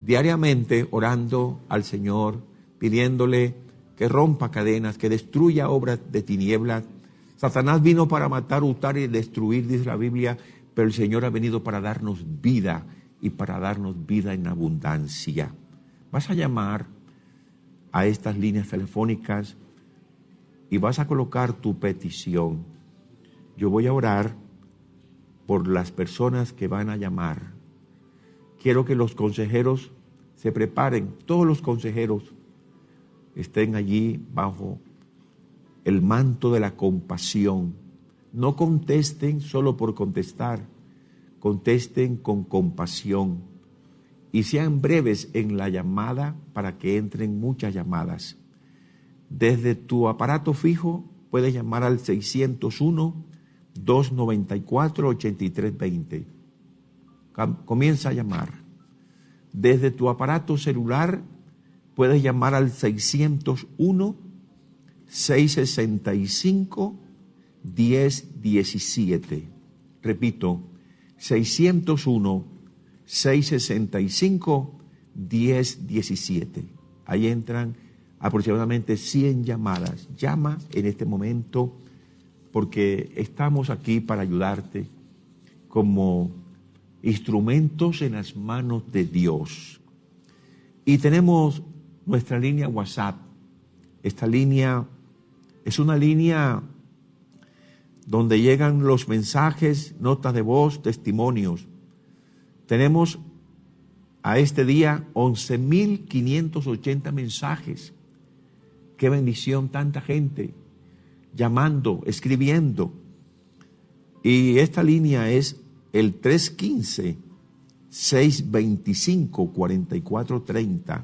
diariamente orando al Señor, pidiéndole que rompa cadenas, que destruya obras de tinieblas. Satanás vino para matar, hurtar y destruir, dice la Biblia, pero el Señor ha venido para darnos vida y para darnos vida en abundancia. Vas a llamar a estas líneas telefónicas y vas a colocar tu petición. Yo voy a orar por las personas que van a llamar. Quiero que los consejeros se preparen, todos los consejeros estén allí bajo el manto de la compasión. No contesten solo por contestar, contesten con compasión y sean breves en la llamada para que entren muchas llamadas. Desde tu aparato fijo puedes llamar al 601-294-8320. Comienza a llamar. Desde tu aparato celular puedes llamar al 601-665-1017. Repito, 601-665-1017. Ahí entran aproximadamente 100 llamadas. Llama en este momento porque estamos aquí para ayudarte como instrumentos en las manos de Dios. Y tenemos nuestra línea WhatsApp. Esta línea es una línea donde llegan los mensajes, notas de voz, testimonios. Tenemos a este día 11.580 mensajes. Qué bendición, tanta gente llamando, escribiendo. Y esta línea es el 315-625-4430.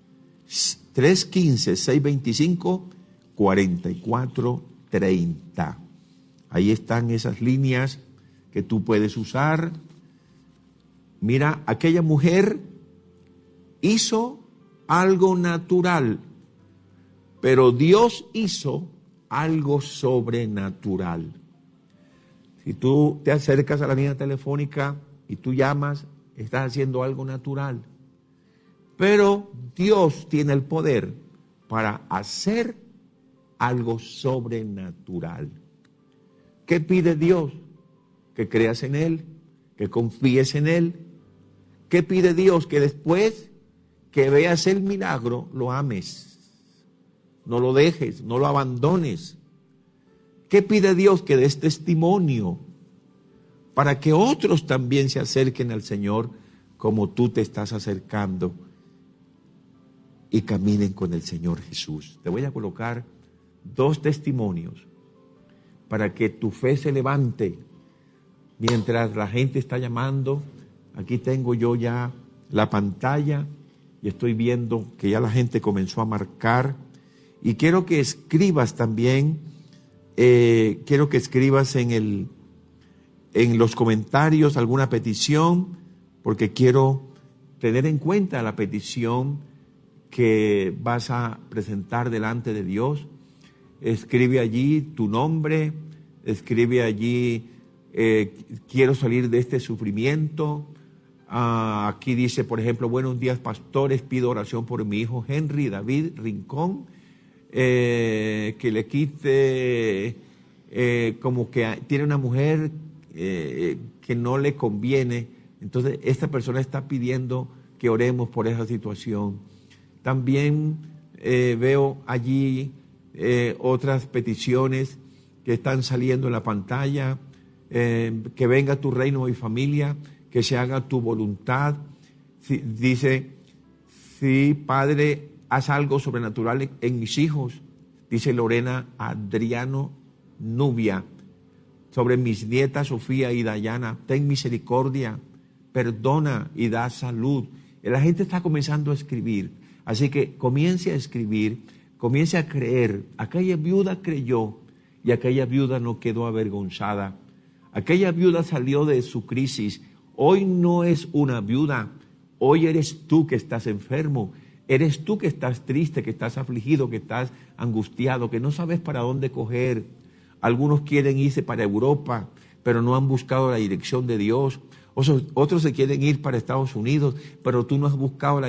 315-625-4430. Ahí están esas líneas que tú puedes usar. Mira, aquella mujer hizo algo natural, pero Dios hizo algo sobrenatural. Si tú te acercas a la línea telefónica y tú llamas, estás haciendo algo natural. Pero Dios tiene el poder para hacer algo sobrenatural. ¿Qué pide Dios? Que creas en Él, que confíes en Él. ¿Qué pide Dios? Que después que veas el milagro, lo ames. No lo dejes, no lo abandones. ¿Qué pide Dios? Que des testimonio para que otros también se acerquen al Señor como tú te estás acercando y caminen con el Señor Jesús. Te voy a colocar 2 testimonios para que tu fe se levante mientras la gente está llamando. Aquí tengo yo ya la pantalla y estoy viendo que ya la gente comenzó a marcar. Y quiero que escribas también, quiero que escribas en los comentarios alguna petición, porque quiero tener en cuenta la petición que vas a presentar delante de Dios. Escribe allí tu nombre, escribe allí, quiero salir de este sufrimiento. Aquí dice, por ejemplo, buenos días pastores, pido oración por mi hijo Henry David Rincón, que le quite, como que tiene una mujer que no le conviene. Entonces esta persona está pidiendo que oremos por esa situación. También veo allí otras peticiones que están saliendo en la pantalla. Que venga tu reino y familia, que se haga tu voluntad. Dice, sí, Padre, haz algo sobrenatural en mis hijos. Dice Lorena Adriano Nubia, sobre mis nietas Sofía y Dayana, ten misericordia, perdona y da salud. La gente está comenzando a escribir, así que comience a escribir, comience a creer. Aquella viuda creyó y aquella viuda no quedó avergonzada. Aquella viuda salió de su crisis. Hoy no es una viuda, hoy eres tú que estás enfermo, eres tú que estás triste, que estás afligido, que estás angustiado, que no sabes para dónde coger. Algunos quieren irse para Europa, pero no han buscado la dirección de Dios. Otros se quieren ir para Estados Unidos, pero tú no has buscado la